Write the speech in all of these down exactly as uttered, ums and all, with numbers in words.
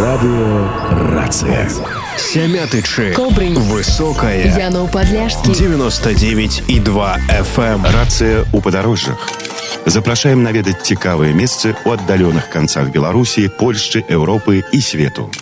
Радио «Рация». Сямятычы. Кобрынь. Высокая. Яноў-Падляшскі. девяносто девять и два эф эм. Рация у падарожжах. Запрашаем наведаць цікавыя месцы ў аддаленых канцах Беларусі, Польшчы, Еўропы і свету.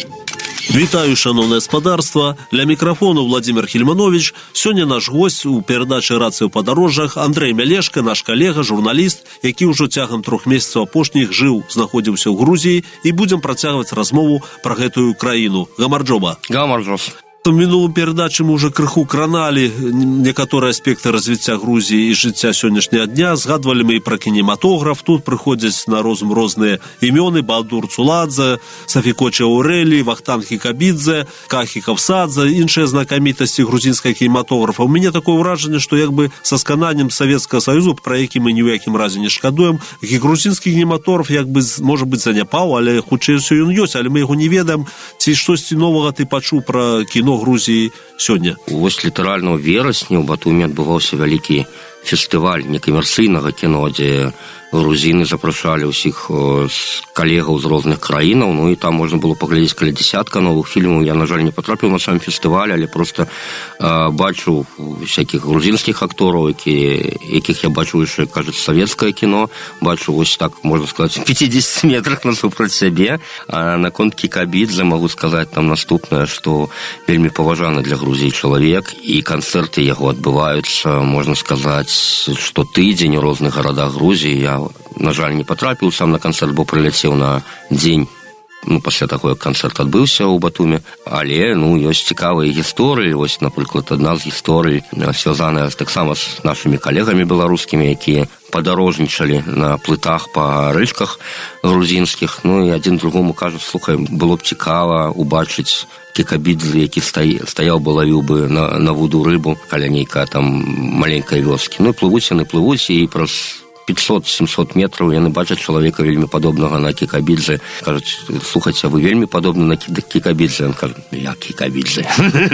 Вітаю, шановное спадарства. Ля микрофону Владимир Хельманович. Сёння наш гость у перадачы «Рацыя ў падарожжах» Андрей Мялешка, наш калега, журналіст, які ўжо цягам трох месяцаў апошніх жыў, знаходзіўся ў Грузіі, і будзем працягваць размову пра гэтую краіну. Гамарджоба. Гамарджос. В мінулым перадачы мы уже крыху краналі некаторыя аспекты развіцця Грузіі і жыцця сённяшняга дня. Згадвалі мы і пра кінематограф. Тут прыходзяць на розум розныя імёны: Балдур Цуладзе, Сафікоча Аурэлі, Вахтанг Кікабідзе, Кахі Кавсадзе, іншыя знакамітасці грузінскага кінематографа. У мяне такое ўражанне, што як бы са скананнем Савецкага Саюзу, пра які мы ні ў якім разе не шкадуем, грузінскі кінематограф як бы, можа быць, заняпаў, але хутчэй усё ён ёсць, але мы яго не ведаем. Ці штосьці новага ты пачуў пра кіно Грузіі сёння? Вось літаральна ў верасні ў Батуме адбываўся вялікі фестываль некамерцыйнага кіно, дзе грузіны запрашалі ўсіх калегаў з розных краінаў, ну і там можна было паглядзець каля дзясятка новых фільмаў. Я, на жаль, не патрапіў на сам фестываль, але проста э, бачу всякіх грузінскіх актораў, які, якіх я бачу яшчэ, кажуць, савецкае кіно, бачу вось так, можна сказаць, в пятидесяти метрах насупраць сябе. А наконт Кікабідзе магу сказаць там наступнае, што вельмі паважаны для Грузіі чалавек, і канцэрты яго адбываюцца, можна сказаць, што тыдзень у розных гарадах Грузіі. Я, на жаль, не патрапіў сам на канцэрт, бо прыляцеў на дзень, ну, пасля таго, як канцэрт адбыўся ў Батуме. Але, ну, ёсць цікавыя гісторыі. Вось, напрыклад, адна з гісторый, звязаная таксама з нашымі калегамі беларускімі, якія падарожнічалі на плытах па рэчках грузінскіх. Ну, і адзін другому кажа: слухай, было б цікава убачыць Кікабідзе, які стаяў бы, лавіў бы на, на вуду рыбу каля нейкай там маленькай вёскі. Ну, і плывуць яны, плывуць, і праз пятьсот-семьсот метраў яны бачаць чалавека вельмі падобнага на Кікабідзе. Кажуць: слухайце, вы вельмі падобны на Кікабідзе. Ён кажа: я Кікабідзе.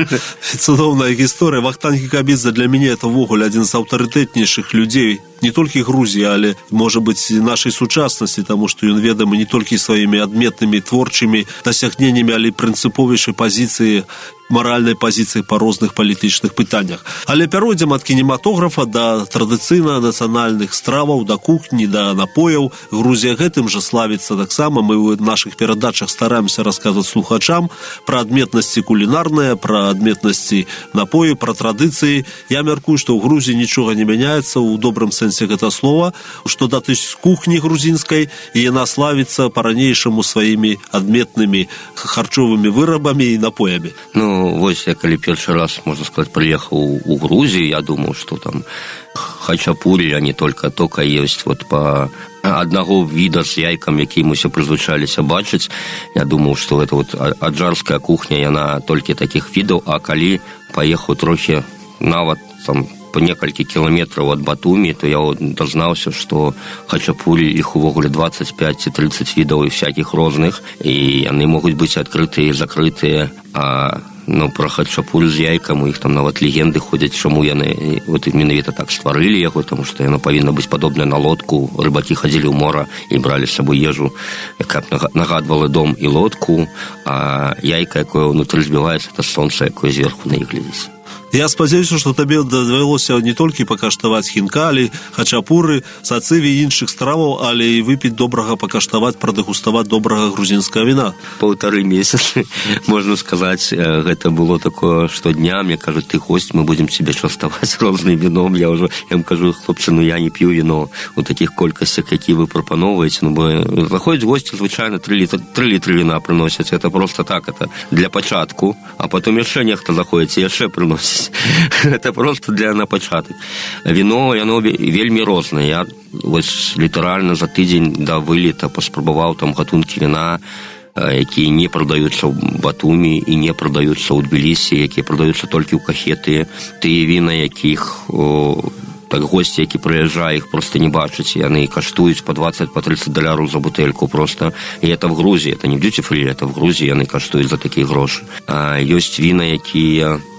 Цудоўная гісторыя. Вахтанг Кікабідзе для мяне это ввогуле адзін з аўтарытэтнейшых людзей не толькі Грузіі, але, можа быць, нашай сучаснасці, таму што ён ведамы не толькі сваімі адметнымі творчымі дасягненнямі, але і прынцыповейшай пазіцыі, маральнай пазіцыі па розных палітычных пытаннях. Але пяройдзем ад кінематографа да традыцыйна нацыянальных страваў, да кухні, да напояў. Грузія гэтым жа славіцца таксама. Мы ў нашых перадачах стараемся расказваць слухачам пра адметнасці кулінарныя, пра адметнасці напоі, пра традыцыі. Я мяркую, што ў Грузіі нічога не мяняецца ў добрым сэнсе гэта слова, што датычыць кухні грузінскай, і яна славіцца па-ранейшаму сваімі адметнымі харчовымі вырабамі і напоямі. Ну, вось я калі першы раз, можна сказаць, прыехаў у Грузію, я думаў, што там хачапурі, а не толькі тока ёсць вот па аднаго віда з яйкам, які мы ўсе прызвычаліся бачыць. Я думаў, што гэта вот аджарская кухня, яна толькі такіх відаў, а калі паехаў трохі нават там по некалькі кіламетраў ад Батумі, то я дазнаўся, што хачапурі, іх увогуле двадцать пять ці тридцать відаў і всякіх розных, і яны могуць быць адкрытыя і закрытыя. А ну, пра хачапурі з яйкам, у іх там нават легенды ходзяць, чаму яны вот менавіта так стварылі яго, таму што яно павінна быць падобнае на лодку. Рыбакі хадзілі ў мора і бралі з сабой ежу, якая нагадвала дом і лодку, а яйка, якое ўнутры збіваецца, это сонца, якое зверху на іх глядзіць. Я спадзяюся, што табе давялося не толькі пакаштаваць хінкалі, хачапуры, сацыві і іншых страваў, але і выпіць добрага, пакаштаваць, прадэгуставаць добрага грузінскага віна. Паўтары месяцы, можна сказаць, гэта было такое штодня. Мне кажуць: ты госць, мы будзем цябе частаваць розным віном. Я ўжо ім кажу: хлопцы, ну я не п'ю віно у такіх колькасцях, які вы прапаноўваеце. Ну, бо заходзяць госці, звычайна тры літры віна прыносяць. Это просто так, это для пачатку, а потом яшчэ нехта заходзіць і яшчэ прыносіць. Это просто для на пачатак. Віно, яно вельмі рознае. Я вось літаральна за тыдзень да вылета паспрабаваў там гатункі віна, якія не прадаюцца ў Батуме і не прадаюцца ў Тбілісі, якія прадаюцца толькі ў Кахеты. Тыя віна, якіх о, так госці, які прыязджае, іх просто не бачаць. Яны каштуюць по двадцать, по тридцать даляраў за бутэльку просто. І это в Грузіі, это не в дьюти-фрі, это в Грузіі яны каштуюць за такія грошы. А ёсць віна, якія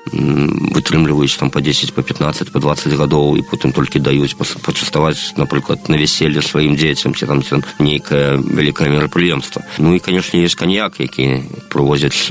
вытрымліваюць там па дзесяць, па пятнаццаць, па дваццаць гадоў і потым толькі даюць пачаставаць, напрыклад, на вяселле сваім дзецям ці там ці нейкае вялікае мерапрыемства. Ну і, канешне, ёсць каньяк, які прывозяць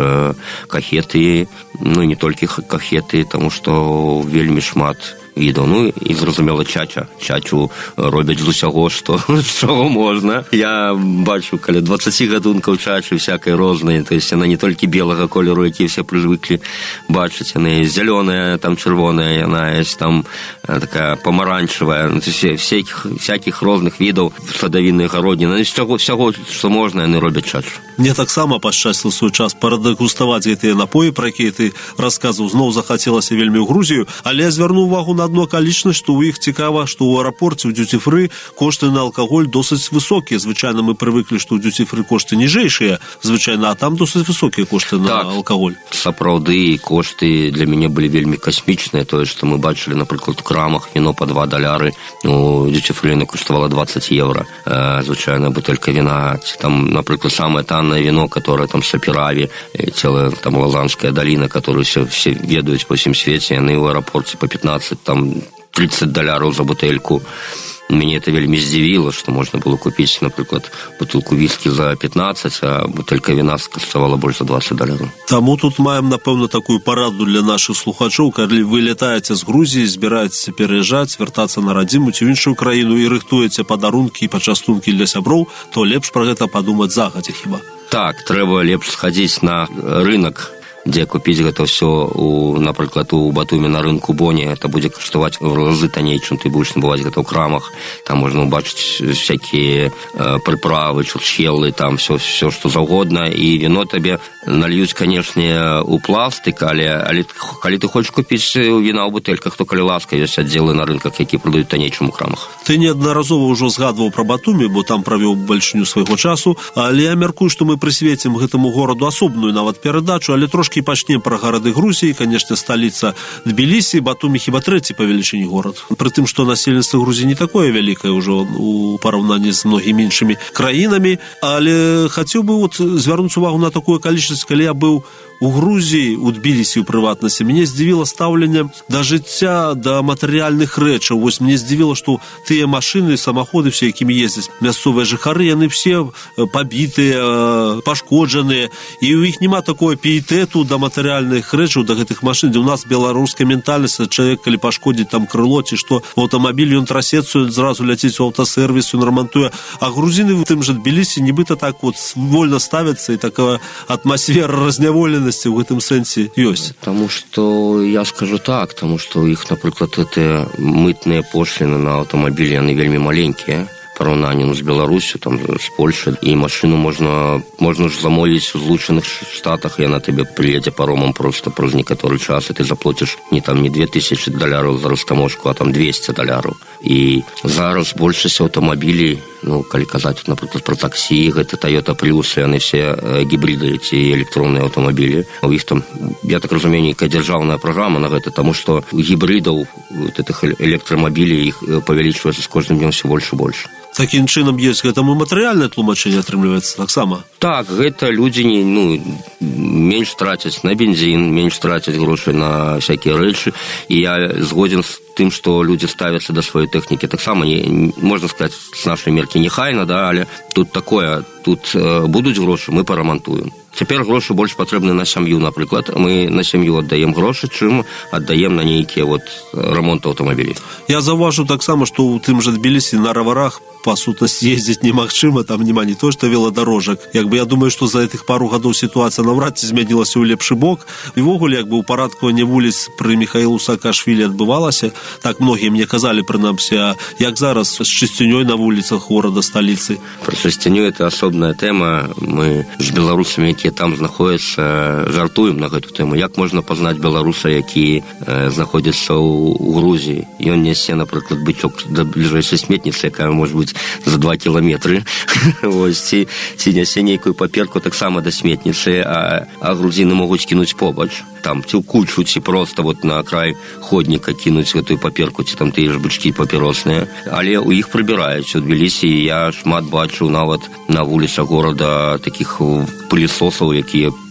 кахеты, ну і не толькі кахеты, таму што вельмі шмат відаў. Ну і, зразумела, чача. Чачу робяць з усяго, што, чого можна. Я бачу каля дваццаць гадункаў чачы, всякай рознай. То есть, яна не толькі белага колеру, які все прывыклі бачыць. Яна есть зялёная, там чырвоная, яна есть там такая помаранчевая. Ну, всяких, всяких розных відаў садавіннай гародніны. Всяго, всяго, што можна, яны робяць чачу. Мне таксама пашчасціла свой час парадэгуставаць гэтыя напоі, пра якія ты расказваў. Зноў захацелася вельмі ў Грузію, але я звярну увагу на одну акалічнасць, што ў іх цікава, што ў аэрапорце ў дюці-фры кошты на алкаголь досыць высокія. Звычайна мы прывыклі, што ў дюці-фры кошты ніжэйшыя, звычайна, а там досыць высокія кошты на так, алкаголь. Сапраўды, кошты для мяне былі вельмі касмічныя. Тое, што мы бачылі, напрыклад, у крамах віно па два даляры, у дюці-фры каштавала дваццаць еўра. Звычайна бутэлька віна, ці там, напрыклад, самае таннае вино, которое там Саперави, целая там Лазанская долина, которую все, все ведают по всем свете, яны в аэропорте по пятнадцать, там тридцать доляров за бутыльку. Мяне это вельмі здзівіла, што можна было купіць, напрыклад, бутылку віскі за пятнадцать, а бутылька віна каштавала больш за двадцать даляраў. Таму тут маем, напэўна, такую параду для нашых слухачоў, калі вы летаеце з Грузіі, збіраецеся пераязджаць, вяртацца на радзіму ці ў іншую краіну і рыхтуеце падарункі і пачастункі для сяброў, то лепш пра гэта падумаць загадзя хіба. Так, трэба лепш схадзіць на рынок, дзе купіць гэта ўсё, у, напрыклад, у Батуме на рынку Боні, это будзе каштаваць в разы танней, чым ты будзеш набываць гэта ў крамах. Там можна убачыць всякія э, прыправы, чурчхелы, там все, все што заўгодна, і віно табе нальюць, канешне, у пластык, але, але калі ты хочаш купіць віна ў бутэльках, то, калі ласка, ёсць аддзелы на рынках, які прадаюць танней, чым у крамах. Ты неаднаразова ўжо згадваў пра Батумі, бо там правёў бальшыню свайго часу, але я мяркую, што мы прысвецім гэтаму гораду асобную нават перадачу, але трошкі пачнем пра гарады Грузіі. Канешне, сталіца Тбілісі, Батумі хіба трэці па велічыні горад. Пры тым, што насельніцтва Грузіі не такое вялікае ўжо у параўнанні з многімі іншымі краінамі, але хацеў бы вот звярнуць увагу на такую акалічнасць, калі я быў у Грузіі, у Тбілісі, у прыватнасці, мяне здзівіла стаўленне да жыцця, да матэрыяльных рэчаў. Вось мне здзівіла, што тыя машыны, самаходы, все, якімі ездзяць мясцовыя жыхары, яны все пабітыя, пашкоджаныя, і ў іх няма такого піетэту да матэрыяльных рэчаў, да гэтых машын, дзе ў нас беларуская ментальнасць, чалавек, калі пашкодзіць там крыло, ці што аўтамабіль, ён трасецца, зразу ляціць у аўтасервіс, ён рамантуе. А грузіны в тым жа Тбілісі нібыта так вот вольна ставяцца, і такая атмасфера разняволенасці в гэтым сэнсе ёсць. Таму што я скажу так, таму што у іх, напрыклад, гэтыя мытныя пошліны на аўтамабілі, яны вельмі маленькія параўнанні з Беларусю, там, з Польшай, і машыну можна, можна ж замовіць у Злучаных Штатах, і яна табе прыедзе паромам просто праз некаторы час, і ты заплоціш не там не две тысячы даляраў за растаможку, а там двести даляраў. І зараз большасць аўтамабілей, ну, калі казаць, напрыклад, пра таксі, гэта Toyota Prius, яны все гібрыды ці электронныя аўтамабілі. У іх там, я так разумею, нейкая дзяржаўная праграма на гэта, таму што гібрыдаў, гэтых электрамабілей, іх павялічваецца з кожным днём все больш і больш. Такім чынам ёсць гэтаму матэрыяльнае тлумачэнне атрымліваецца таксама? Так, гэта людзі не, ну, менш трацяць на бензін, менш трацяць грошай на всякія рэчы, і я згодзін з тым, што людзі ставяцца да сваёй тэхнікі. Таксама, не, можна сказаць, з нашай меркі нехайна, да, але тут такое, тут э, будуць грошы, мы парамантуем. Цяпер грошы больш патрэбны на сям'ю, напрыклад. Мы на сям'ю аддаем грошы, чым аддаем на нейкія вот рамонт аўтамабілей. Я заўважу таксама, што ў тым жа Тбілісі на раварах па сутнасці ездзіць немагчыма, там няма не то, што веладарожак. Як бы я думаю, што за гэтых пару гадоў сітуацыя наўрад ці змянілася ў лепшы бок. І ввогуле, як бы упарадкаванне вуліц пры Міхаілу Саакашвілі адбывалася, так многія мне казалі, прынамсі, а як зараз з чысцінёй на вуліцах горада, сталіцы? Пра чысціню это асобная тэма. Мы з беларусамі, якія там знаходзяцца, жартуем на гэту тэму. Як можна пазнаць беларуса, які э, знаходзіцца ў, ў Грузіі? Ён нясе, напрыклад, бычок да бліжэйшай сметніцы, якая можа быць за два кіламетры. Вось, ці, ці нясе нейкую паперку таксама да сметніцы, а, а грузіны могуць кінуць побач. Там, ці ў кучу, ці проста вот на край ходніка кінуць гэтую паперку, ці там тыя ж бычкі папіросныя. Але ў іх прыбіраюць. У Тбілісі я шмат бачыў нават на вуліцах горада такіх пылесосаў, якія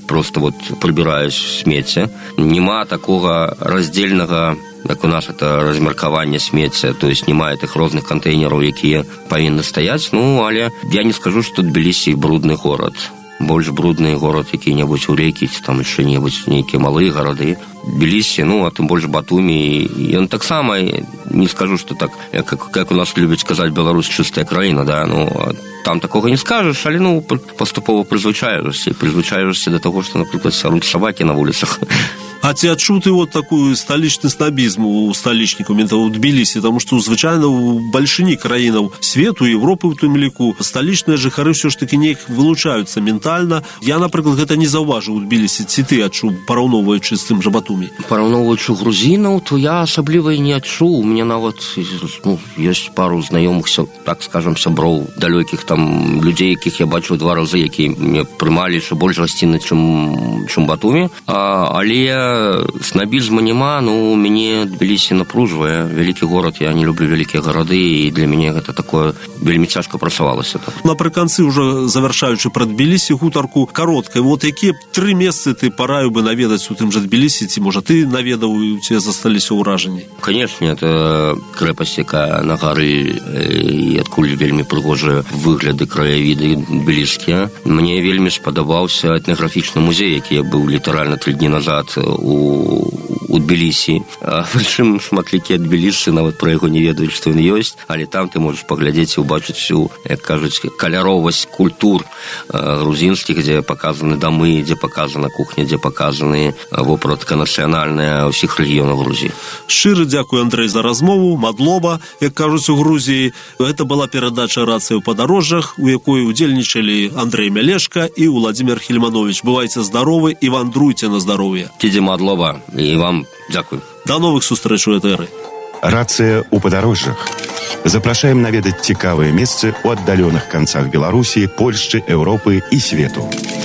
просто вот прыбіраюць смецце. Нема такога раздзельнага, як у нас это размеркаванне смецця, то есть няма тых розных кантэйнераў, якія павінны стаяць. Ну, але я не скажу, што Тбілісі брудны горад. Больш брудны горад які-небудзь Урейкі, ці там яшчэ небудзь нейкія малыя гарады. Тбілісі, ну, а тым больш Батумі. Ён таксама, не скажу, што так, як, як у нас любяць сказаць, Беларусь чыстая краіна, да, ну, там такога не скажаш, але, ну, паступова прызвычаешся, прызвычаешся да таго, што, напрыклад, сяруць сабакі на вуліцах. А ці адчуў ты вот такую сталічны снабізм у сталічнікаў, у Тбілісі, таму што звычайна у бальшыні краінаў свету, Европы ў тым ліку, сталічныя жыхары ўсё ж такі неяк вылучаюцца ментальна. Я, напрыклад, гэта не заўважыў у Тбілісі. Ці ты адчуў, параўноўваючы з тым жа Батумі? Параўноўваючы грузінаў, то я асабліва і не адчуў. У мяне нават, ну, ёсць пару знаёмых, так скажам, сяброў далёкіх там людзей, якіх я бачыў два разы, якія мне прымалі яшчэ больш гасцінна, чым, чым Батумі. А, але снабізму няма, ну, мяне Тбілісі напружвае. Вялікі горад, я не люблю вялікія гарады, і для мяне гэта такое вельмі цяжка працавалася. Напрыканцы, ўжо завяршаючы пра Тбілісі гутарку кароткай, вот якія тры месцы ты параіў бы наведаць у тым жа Тбілісі, ці, можа, ты наведаў і у цябе засталіся ўражанні? Канешне, это крэпасць, якая на гары, і адкуль вельмі прыгожыя выгляды, краявіды тбіліскія. Мне вельмі спадабаўся этнаграфічны музей, які я быў літаральна тры дні назад у, у Тбілісі. Прычым шматлікія тбілісцы нават пра яго не ведаюць, што ён ёсць, але там ты можаш паглядзець і ўбачыць всю, як кажуць, каляровасць культур грузінскіх, дзе паказаны дамы, дзе паказана кухня, дзе паказаны вопратка нацыянальная ўсіх рэгіёнаў Грузіі. Шчыры дзякуй, Андрэй, за размову. Мадлоба, як кажуць у Грузіі. Гэта была перадача «Рацыя ў падарожжах», у якой удзельнічалі Андрэй Мялешка і Владзімир Хельманович. Бывайце здаровы і вандруйце на здароўе. Тидзе мадлоба, і вам дзякуй. До новых сустрэч у этэры. Рацыя ў падарожжах. Запрашаем наведаць цікавыя месцы ў аддаленых канцах Беларусі, Польшчы, Еўропы і свету.